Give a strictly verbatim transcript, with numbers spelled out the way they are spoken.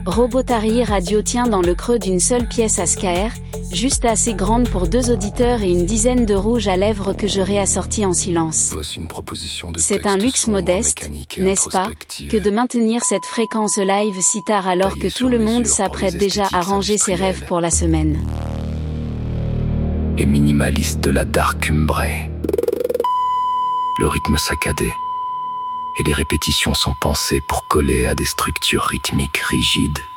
Robotary Radio tient dans le creux d'une seule pièce à Scaer, juste assez grande pour deux auditeurs et une dizaine de rouges à lèvres que je réassortis en silence. C'est un luxe modeste, n'est-ce pas, que de maintenir cette fréquence live si tard alors que tout le monde s'apprête déjà à ranger ses rêves pour la semaine. Et minimaliste de la dark umbrée. Le rythme saccadé. Et les répétitions sont pensées pour coller à des structures rythmiques rigides.